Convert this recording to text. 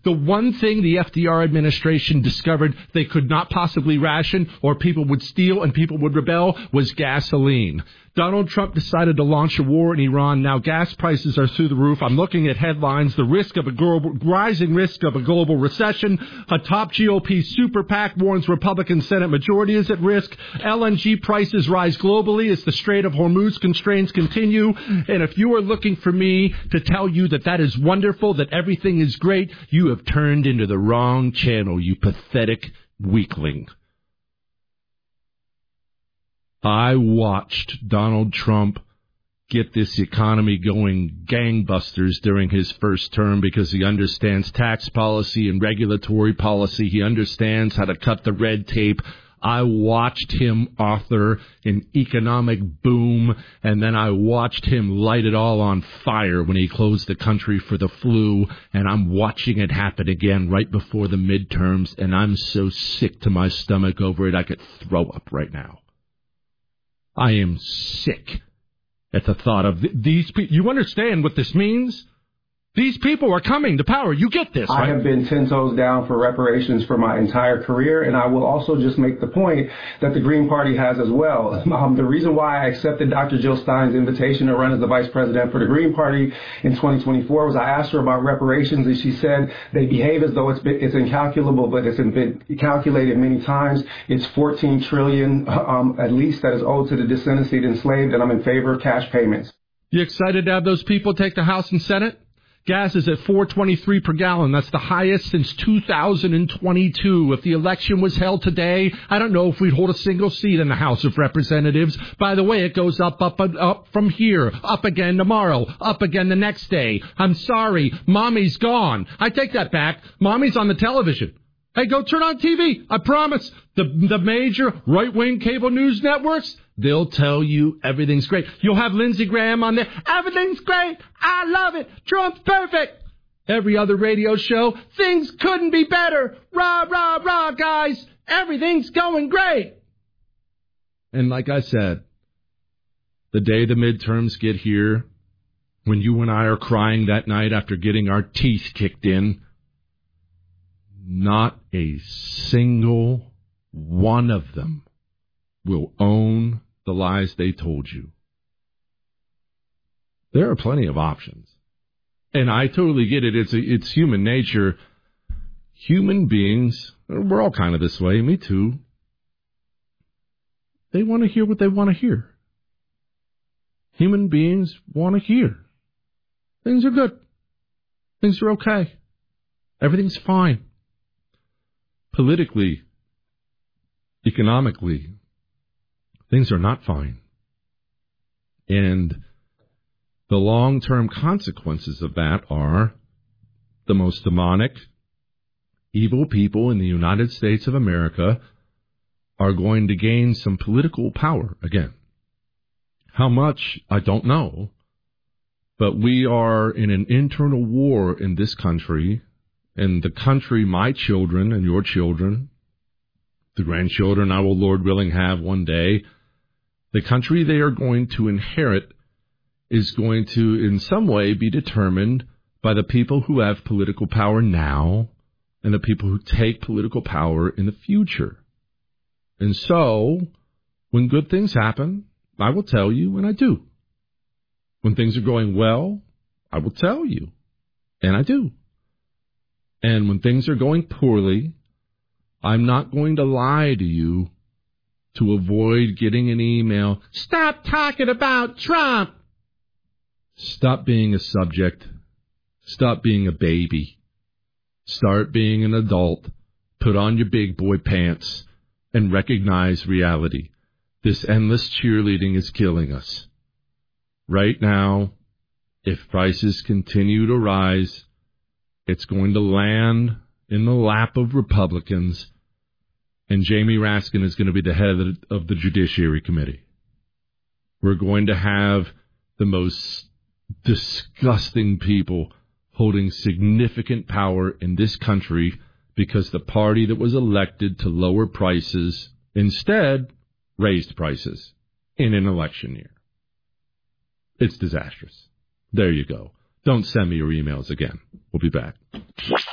The one thing the FDR administration discovered they could not possibly ration or people would steal and people would rebel was gasoline. Donald Trump decided to launch a war in Iran. Now gas prices are through the roof. I'm looking at headlines. The rising risk of a global recession. A top GOP super PAC warns Republican Senate majority is at risk. LNG prices rise globally as the Strait of Hormuz constraints continue. And if you are looking for me to tell you that that is wonderful, that everything is great, you have turned into the wrong channel, you pathetic weakling. I watched Donald Trump get this economy going gangbusters during his first term because he understands tax policy and regulatory policy. He understands how to cut the red tape. I watched him author an economic boom, and then I watched him light it all on fire when he closed the country for the flu, and I'm watching it happen again right before the midterms, and I'm so sick to my stomach over it I could throw up right now. I am sick at the thought of these people. You understand what this means? These people are coming to power. You get this, right? I have been 10 toes down for reparations for my entire career, and I will also just make the point that the Green Party has as well. The reason why I accepted Dr. Jill Stein's invitation to run as the vice president for the Green Party in 2024 was I asked her about reparations, and she said they behave as though it's incalculable, but it's been calculated many times. It's $14 trillion at least that is owed to the descendants enslaved, and I'm in favor of cash payments. You excited to have those people take the House and Senate? Gas is at $4.23 per gallon. That's the highest since 2022. If the election was held today, I don't know if we'd hold a single seat in the House of Representatives. By the way, it goes up from here, up again tomorrow, up again the next day. I'm sorry, Mommy's gone. I take that back. Mommy's on the television. Hey, go turn on TV. I promise. The major right-wing cable news networks, they'll tell you everything's great. You'll have Lindsey Graham on there. Everything's great. I love it. Trump's perfect. Every other radio show, things couldn't be better. Rah, rah, rah, guys. Everything's going great. And like I said, the day the midterms get here, when you and I are crying that night after getting our teeth kicked in, not a single one of them will own the lies they told you. There are plenty of options. And I totally get it. It's human nature. Human beings, we're all kind of this way, me too. They want to hear what they want to hear. Human beings want to hear. Things are good. Things are okay. Everything's fine. Politically, economically, things are not fine. And the long-term consequences of that are the most demonic, evil people in the United States of America are going to gain some political power again. How much, I don't know, but we are in an internal war in this country, and the country my children and your children, the grandchildren I will, Lord willing, have one day, the country they are going to inherit is going to, in some way, be determined by the people who have political power now and the people who take political power in the future. And so, when good things happen, I will tell you, and I do. When things are going well, I will tell you, and I do. And when things are going poorly, I'm not going to lie to you to avoid getting an email. Stop talking about Trump. Stop being a subject. Stop being a baby. Start being an adult. Put on your big boy pants and recognize reality. This endless cheerleading is killing us. Right now, if prices continue to rise, it's going to land in the lap of Republicans, and Jamie Raskin is going to be the head of the Judiciary Committee. We're going to have the most disgusting people holding significant power in this country because the party that was elected to lower prices instead raised prices in an election year. It's disastrous. There you go. Don't send me your emails again. We'll be back.